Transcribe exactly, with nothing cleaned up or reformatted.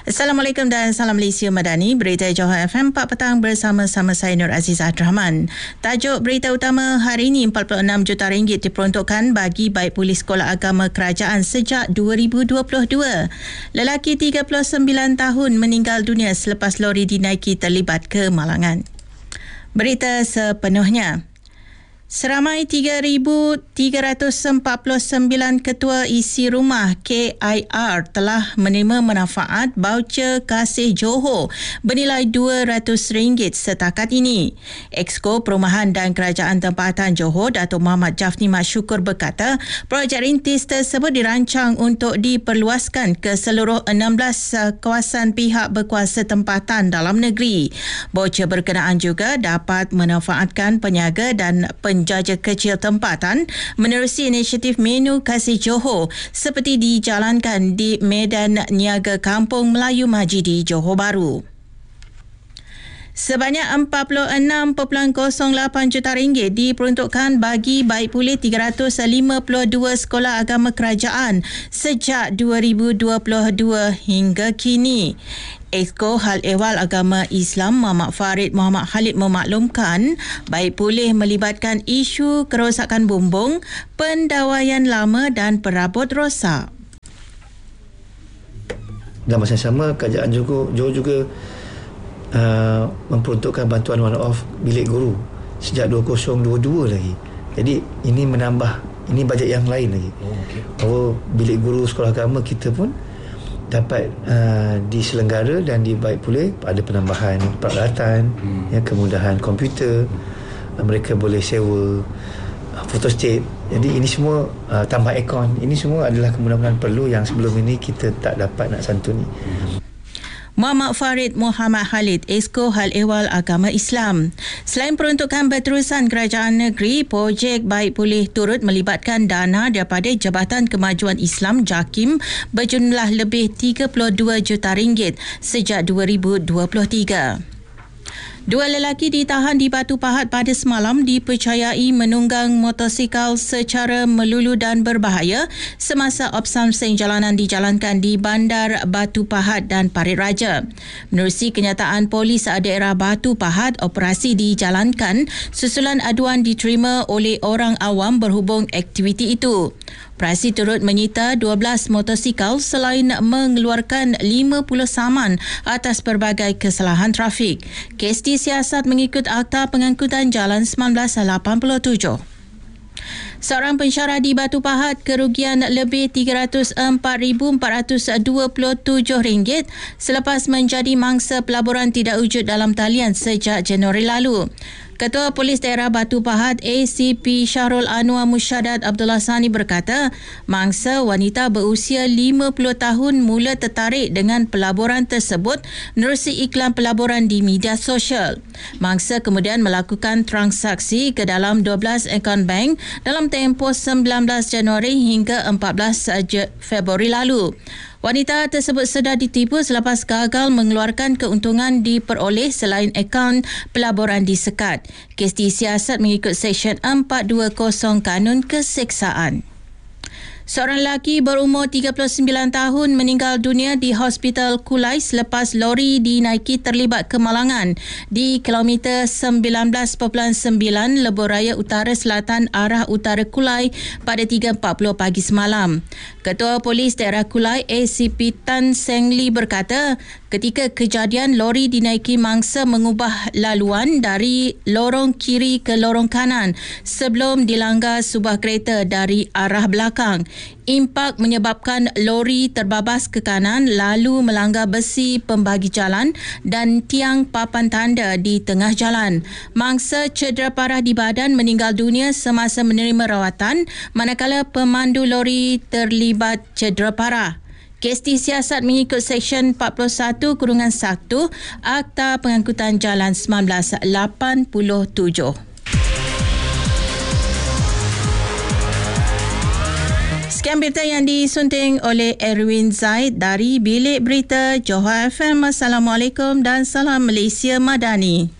Assalamualaikum dan salam Malaysia Madani. Berita Johor F M empat petang bersama-sama saya Nur Azizah Rahman. Tajuk berita utama hari ini, empat puluh enam juta ringgit diperuntukkan bagi baik polis sekolah agama kerajaan sejak dua ribu dua puluh dua. Lelaki tiga puluh sembilan tahun meninggal dunia selepas lori dinaiki terlibat kemalangan. Berita sepenuhnya. Seramai tiga ribu tiga ratus empat puluh sembilan ketua isi rumah K I R telah menerima manfaat baucer Kasih Johor bernilai dua ratus ringgit setakat ini. Exco Perumahan dan Kerajaan Tempatan Johor, Datuk Muhammad Jafni Masyukur berkata, projek rintis tersebut dirancang untuk diperluaskan ke seluruh enam belas kawasan pihak berkuasa tempatan dalam negeri. Baucer berkenaan juga dapat memanfaatkan peniaga dan penjaja kecil tempatan menerusi inisiatif menu Kasih Johor seperti dijalankan di Medan Niaga Kampung Melayu Majidi, Johor Bahru. Sebanyak empat puluh enam perpuluhan kosong lapan juta ringgit diperuntukkan bagi baik pulih tiga ratus lima puluh dua sekolah agama kerajaan sejak dua ribu dua puluh dua hingga kini. Exco Hal Ehwal Agama Islam Muhammad Farid Muhammad Khalid memaklumkan baik pulih melibatkan isu kerosakan bumbung, pendawaian lama dan perabot rosak. Dalam masa yang sama, kerajaan juga Johor juga uh, memperuntukkan bantuan one-off bilik guru sejak dua ribu dua puluh dua lagi. Jadi ini menambah, ini bajet yang lain lagi. Oh, okay. Bahawa bilik guru sekolah agama kita pun dapat uh, diselenggara dan dibaik pulih, ada penambahan peralatan, hmm. ya, kemudahan komputer, uh, mereka boleh sewa uh, photostat. Jadi ini semua uh, tambah aircon, ini semua adalah kemudahan perlu yang sebelum ini kita tak dapat nak santuni. hmm. Muhammad Farid Muhammad Khalid, Exco Hal Ehwal Agama Islam. Selain peruntukan berterusan kerajaan negeri, projek baik pulih turut melibatkan dana daripada Jabatan Kemajuan Islam JAKIM berjumlah lebih tiga puluh dua juta ringgit sejak dua ribu dua puluh tiga. Dua lelaki ditahan di Batu Pahat pada semalam dipercayai menunggang motosikal secara melulu dan berbahaya semasa obsamsing jalanan dijalankan di Bandar Batu Pahat dan Parit Raja. Menerusi kenyataan polis daerah Batu Pahat, operasi dijalankan susulan aduan diterima oleh orang awam berhubung aktiviti itu. Operasi turut menyita dua belas motosikal selain mengeluarkan lima puluh saman atas pelbagai kesalahan trafik. Kes disiasat mengikut Akta Pengangkutan Jalan sembilan belas lapan puluh tujuh. Seorang pensyarah di Batu Pahat kerugian lebih tiga ratus empat ribu empat ratus dua puluh tujuh ringgit selepas menjadi mangsa pelaburan tidak wujud dalam talian sejak Januari lalu. Ketua Polis Daerah Batu Pahat A C P Syahrul Anwar Musyadat Abdullah Sani berkata, mangsa wanita berusia lima puluh tahun mula tertarik dengan pelaburan tersebut menerusi iklan pelaburan di media sosial. Mangsa kemudian melakukan transaksi ke dalam dua belas akaun bank dalam tempoh sembilan belas Januari hingga empat belas Februari lalu. Wanita tersebut sedar ditipu selepas gagal mengeluarkan keuntungan diperoleh selain akaun pelaburan disekat. Kes disiasat mengikut Seksyen empat dua kosong Kanun Keseksaan. Seorang lelaki berumur tiga puluh sembilan tahun meninggal dunia di Hospital Kulai selepas lori dinaiki terlibat kemalangan di kilometer sembilan belas perpuluhan sembilan Lebuh Raya Utara Selatan arah Utara Kulai pada tiga empat puluh pagi semalam. Ketua Polis Daerah Kulai A C P Tan Seng Lee berkata, ketika kejadian lori dinaiki mangsa mengubah laluan dari lorong kiri ke lorong kanan sebelum dilanggar sebuah kereta dari arah belakang. Impak menyebabkan lori terbabas ke kanan lalu melanggar besi pembagi jalan dan tiang papan tanda di tengah jalan. Mangsa cedera parah di badan meninggal dunia semasa menerima rawatan, manakala pemandu lori terlibat cedera parah. Kes disiasat mengikut Seksyen empat puluh satu kurungan satu Akta Pengangkutan Jalan sembilan belas lapan puluh tujuh. Sekian berita yang disunting oleh Erwin Zaid dari Bilik Berita Johor F M. Assalamualaikum dan salam Malaysia Madani.